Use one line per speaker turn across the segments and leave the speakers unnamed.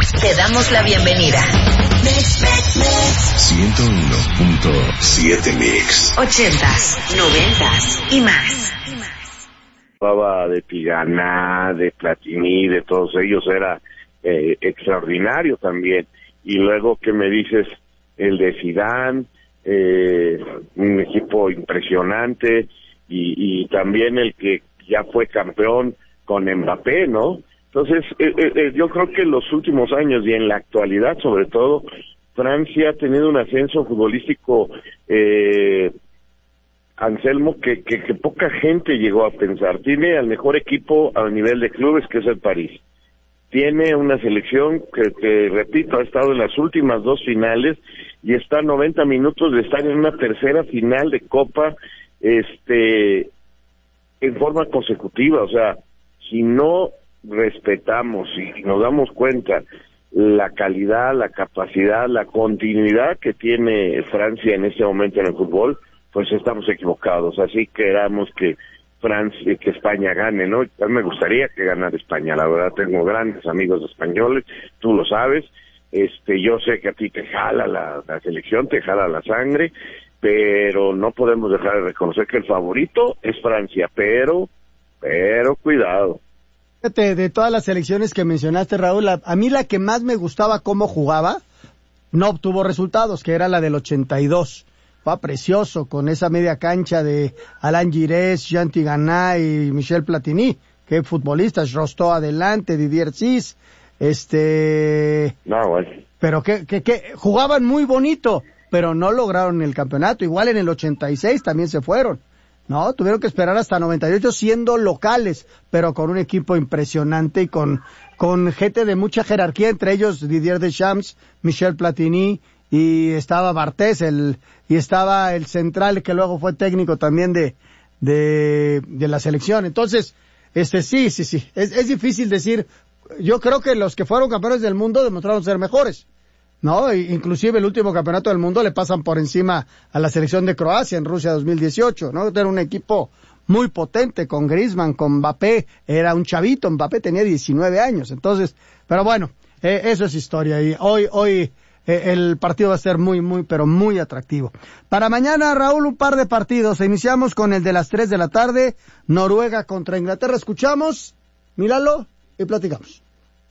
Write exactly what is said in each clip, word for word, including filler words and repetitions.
Te damos la bienvenida.
ciento uno punto siete Mix.
Ochentas, noventas y más.
Hablaba de Tigana, de Platini, de todos ellos, era eh, extraordinario también. Y luego que me dices el de Zidane, eh, un equipo impresionante, y, y también el que ya fue campeón con Mbappé, ¿no? Entonces, eh, eh, yo creo que en los últimos años y en la actualidad, sobre todo, Francia ha tenido un ascenso futbolístico, eh, Anselmo, que, que, que poca gente llegó a pensar. Tiene al mejor equipo a nivel de clubes, que es el París. Tiene una selección que, que, repito, ha estado en las últimas dos finales y está a noventa minutos de estar en una tercera final de Copa, este, en forma consecutiva. O sea, si no respetamos y nos damos cuenta la calidad, la capacidad, la continuidad que tiene Francia en este momento en el fútbol, pues estamos equivocados. Así queramos que Francia, que España gane, ¿no? A mí me gustaría que ganara España, la verdad. Tengo grandes amigos españoles, tú lo sabes. Este, yo sé que a ti te jala la, la selección, te jala la sangre, pero no podemos dejar de reconocer que el favorito es Francia, pero, pero cuidado.
Fíjate, de todas las selecciones que mencionaste, Raúl, a, a mí la que más me gustaba cómo jugaba, no obtuvo resultados, que era la del ochenta y dos. Fue precioso, con esa media cancha de Alain Giresse, Jean Tigana y Michel Platini. Qué futbolistas, Rostó adelante, Didier Cis, este...
No, bueno.
Pero que, que, que jugaban muy bonito, pero no lograron el campeonato. Igual en el ochenta y seis también se fueron. No, tuvieron que esperar hasta noventa y ocho siendo locales, pero con un equipo impresionante y con, con gente de mucha jerarquía, entre ellos Didier Deschamps, Michel Platini, y estaba Bartés, el, y estaba el central que luego fue técnico también de, de, de la selección. Entonces, este, sí, sí, sí, es, es difícil decir. Yo creo que los que fueron campeones del mundo demostraron ser mejores, ¿no? Inclusive el último campeonato del mundo le pasan por encima a la selección de Croacia en Rusia dos mil dieciocho, ¿no? Era un equipo muy potente con Griezmann, con Mbappé, era un chavito, Mbappé tenía diecinueve años, entonces, pero bueno, eh, eso es historia y hoy, hoy eh, el partido va a ser muy, muy, pero muy atractivo. Para mañana, Raúl, un par de partidos, iniciamos con el de las tres de la tarde, Noruega contra Inglaterra, escuchamos, míralo y platicamos.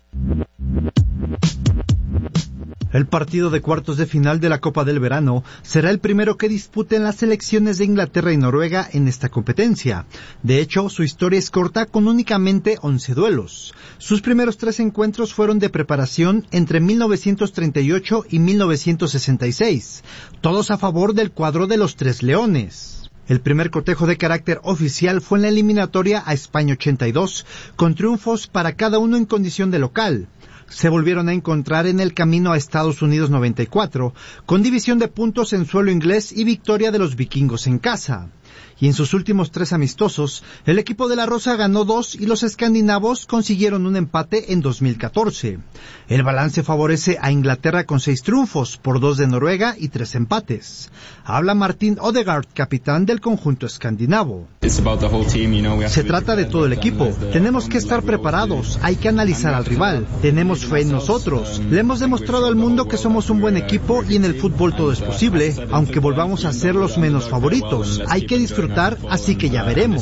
El partido de cuartos de final de la Copa del Verano será el primero que disputen las selecciones de Inglaterra y Noruega en esta competencia. De hecho, su historia es corta con únicamente once duelos. Sus primeros tres encuentros fueron de preparación entre mil novecientos treinta y ocho y mil novecientos sesenta y seis, todos a favor del cuadro de los Tres Leones. El primer cotejo de carácter oficial fue en la eliminatoria a España ochenta y dos, con triunfos para cada uno en condición de local. Se volvieron a encontrar en el camino a Estados Unidos noventa y cuatro, con división de puntos en suelo inglés y victoria de los vikingos en casa. Y en sus últimos tres amistosos, el equipo de la Rosa ganó dos y los escandinavos consiguieron un empate en dos mil catorce. El balance favorece a Inglaterra con seis triunfos, por dos de Noruega y tres empates. Habla Martin Odegaard, capitán del conjunto escandinavo. Se trata de todo el equipo. Tenemos que estar preparados, hay que analizar al rival. Tenemos fe en nosotros. Le hemos demostrado al mundo que somos un buen equipo y en el fútbol todo es posible, aunque volvamos a ser los menos favoritos. Hay que disfrutar, así que ya veremos.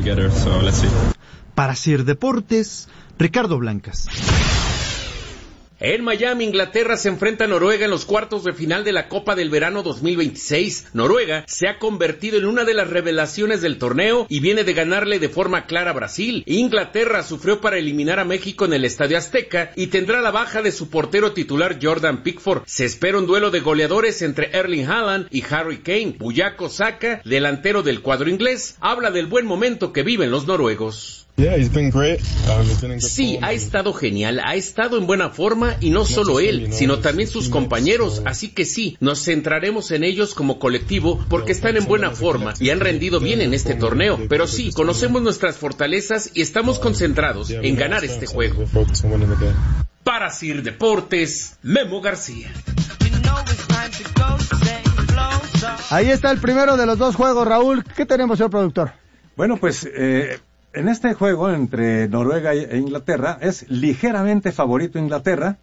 Para Sir Deportes, Ricardo Blancas.
En Miami, Inglaterra se enfrenta a Noruega en los cuartos de final de la Copa del Verano dos mil veintiséis. Noruega se ha convertido en una de las revelaciones del torneo y viene de ganarle de forma clara a Brasil. Inglaterra sufrió para eliminar a México en el Estadio Azteca y tendrá la baja de su portero titular Jordan Pickford. Se espera un duelo de goleadores entre Erling Haaland y Harry Kane. Bukayo Saka, delantero del cuadro inglés, habla del buen momento que viven los noruegos. Sí, ha estado genial, ha estado en buena forma y no solo él, sino también sus compañeros, así que sí, nos centraremos en ellos como colectivo porque están en buena forma y han rendido bien en este torneo, pero sí, conocemos nuestras fortalezas y estamos concentrados en ganar este juego. Para Sir Deportes, Memo García.
Ahí está el primero de los dos juegos, Raúl. ¿Qué tenemos, señor productor?
Bueno, pues eh, en este juego entre Noruega e Inglaterra es ligeramente favorito Inglaterra.